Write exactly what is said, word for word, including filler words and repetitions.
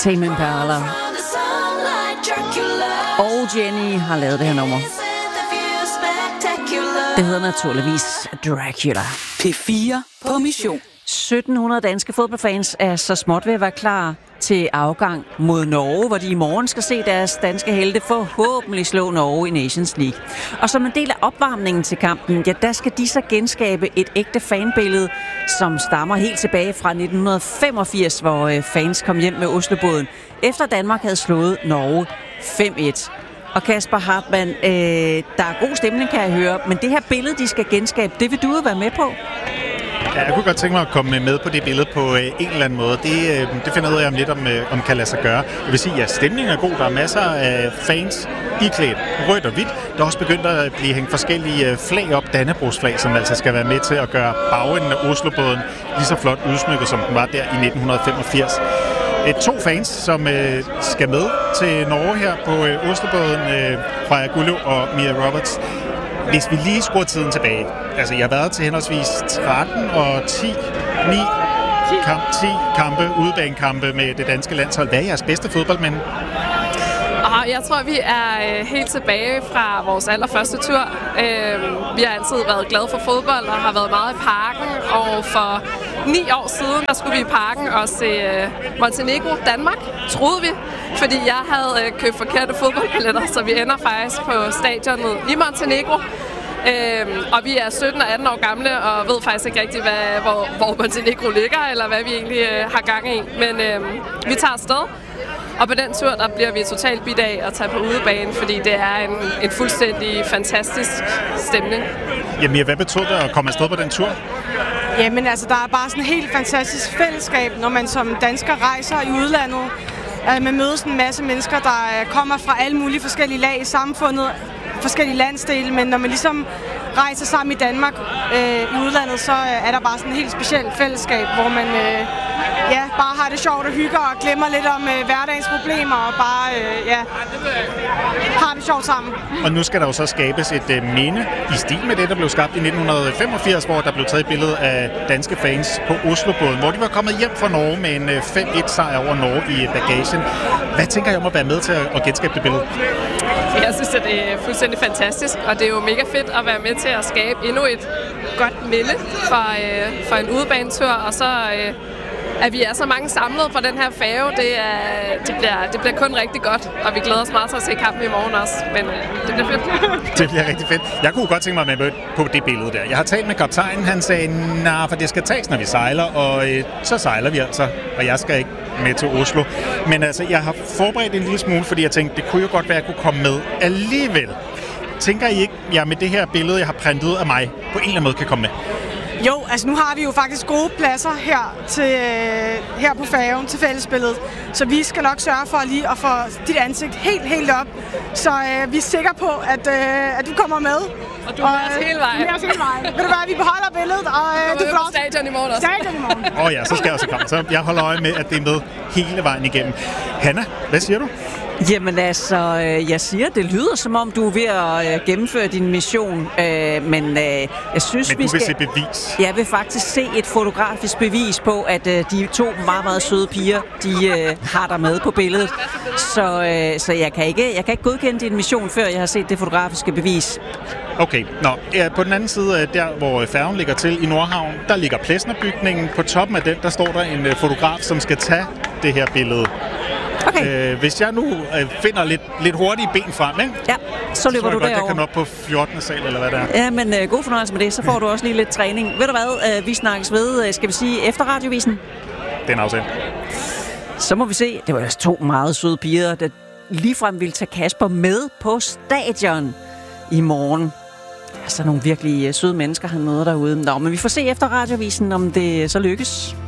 Tame Impala og Jenny har lavet det her nummer. Det hedder naturligvis Dracula. P fire på mission. sytten hundrede danske fodboldfans er så småt ved at være klar til afgang mod Norge, hvor de i morgen skal se deres danske helte forhåbentlig slå Norge i Nations League. Og som en del af opvarmningen til kampen, ja, der skal de så genskabe et ægte fanbillede, som stammer helt tilbage fra nitten femogfirs, hvor fans kom hjem med Oslobåden, efter Danmark havde slået Norge fem et. Og Kasper Hartmann, øh, der er god stemning, kan jeg høre, men det her billede, de skal genskabe, det vil du være med på? Ja, jeg kunne godt tænke mig at komme med på det billede på øh, en eller anden måde. Det, øh, det finder jeg ud af om lidt, om, øh, om kan lade sig gøre. Jeg vil sige, at ja, stemningen er god. Der er masser af fans iklædt rødt og hvidt. Der er også begyndt at blive hængt forskellige øh, flag op, Dannebrogsflag, som altså skal være med til at gøre bagenden af Oslobåden lige så flot udsmykket, som den var der i nitten femogfirs. Et, to fans, som øh, skal med til Norge her på øh, Oslobåden, øh, Freja Gulløv og Mia Roberts. Hvis vi lige skruer tiden tilbage, altså jeg har været til henholdsvis tretten og ti, ni, kamp, ti kampe, udebanekampe med det danske landshold. Hvad er jeres bedste fodboldminde? Og jeg tror, vi er helt tilbage fra vores allerførste tur. Vi har altid været glade for fodbold og har været meget i parken. Og for ni år siden, der skulle vi i parken og se Montenegro, Danmark, troede vi. Fordi jeg havde købt forkerte fodboldbilletter, så vi ender faktisk på stadionet i Montenegro. Øhm, og vi er sytten og atten år gamle og ved faktisk ikke rigtig, hvad, hvor, hvor Montenegro ligger, eller hvad vi egentlig øh, har gang i. Men øh, vi tager afsted, og på den tur, der bliver vi totalt bidt af at tage på udebane, fordi det er en, en fuldstændig fantastisk stemning. Jamen, hvad betød det at komme afsted på den tur? Jamen, altså, der er bare sådan et helt fantastisk fællesskab, når man som dansker rejser i udlandet. Man møder sådan en masse mennesker, der kommer fra alle mulige forskellige lag i samfundet, forskellige landsdele, men når man ligesom rejser sammen i Danmark øh, i udlandet, så er der bare sådan et helt specielt fællesskab, hvor man øh, ja, bare har det sjovt og hygger og glemmer lidt om øh, hverdagens problemer og bare øh, ja, har det sjovt sammen. Og nu skal der jo så skabes et øh, minde i stil med det, der blev skabt i nitten femogfirs, hvor der blev taget et billede af danske fans på Oslobåden, hvor de var kommet hjem fra Norge med en øh, fem et sejr over Norge i bagagen. Hvad tænker jeg om at være med til at, at genskabe det billede? Jeg synes, at det er fuldstændig fantastisk, og det er jo mega fedt at være med til at skabe endnu et godt minde for, øh, for en udebanetur, og så øh, at vi er så mange samlet på den her færge, det, er, det, bliver, det bliver kun rigtig godt, og vi glæder os meget til at se kampen i morgen også, men øh, det bliver fedt. Det bliver rigtig fedt. Jeg kunne godt tænke mig med på det billede der. Jeg har talt med kaptajnen, han sagde, nej, for det skal tages, når vi sejler, og øh, så sejler vi altså, og jeg skal ikke med til Oslo. Men altså, jeg har forberedt en lille smule, fordi jeg tænkte, det kunne jo godt være, at jeg kunne komme med alligevel. Tænker I ikke, at jeg med det her billede, jeg har printet ud af mig, på en eller anden måde kan komme med? Jo, altså nu har vi jo faktisk gode pladser her, til, øh, her på færgen til fællesbilledet, så vi skal nok sørge for lige at få dit ansigt helt, helt op. Så øh, vi er sikre på, at, øh, at du kommer med. Og du er med os hele vejen. Du er med os hele vejen. Ved du hvad, vi beholder billedet, og øh, du er på stadion i morgen også. Stadion i morgen. Åh oh ja, så skal jeg også komme. Så jeg holder øje med, at det er med hele vejen igennem. Hanna, hvad siger du? Jamen altså, jeg siger, det lyder som om, du er ved at gennemføre din mission, men jeg synes, men vi skal... Men du vil se bevis? Jeg vil faktisk se et fotografisk bevis på, at de to meget, meget søde piger, de har dig med på billedet. Så, så jeg, kan ikke, jeg kan ikke godkende din mission, før jeg har set det fotografiske bevis. Okay, nå, ja, på den anden side, der hvor færgen ligger til i Nordhavn, der ligger Plesnerbygningen. På toppen af den, der står der en fotograf, som skal tage det her billede. Okay. Øh, hvis jeg nu øh, finder lidt, lidt hurtige ben frem, ikke? Ja, så løber så du derover. derover. Jeg kan op på fjortende sal, eller hvad det er. Ja, men øh, god fornøjelse med det. Så får du også lige lidt træning. Ved du hvad, øh, vi snakkes ved, øh, skal vi sige, efter radiovisen? Den er afsendt. Så må vi se. Det var altså to meget søde piger, der ligefrem ville tage Kasper med på stadion i morgen. Altså nogle virkelig søde mennesker, han møder derude. Nå, men vi får se efter radiovisen, om det så lykkes.